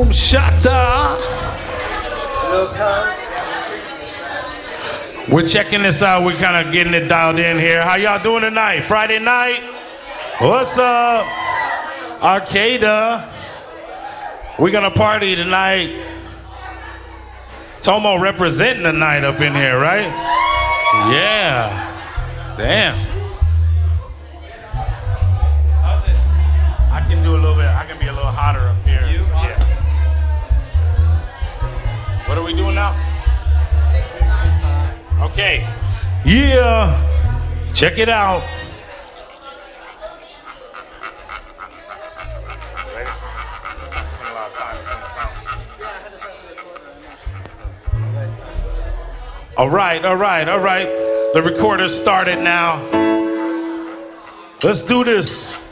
Boom Shatta. We're checking this out. We're kind of getting it dialed in here. How y'all doing tonight? Friday night? What's up? Arcada. We're gonna party tonight. Tomo representing the night up in here, right? Yeah. Damn. I can do a little bit. I can be a little hotter up here. Yeah. What are we doing now? Okay. Yeah. Check it out. Ready? I spend a lot of time in the sound. All right. The recorder started now. Let's do this.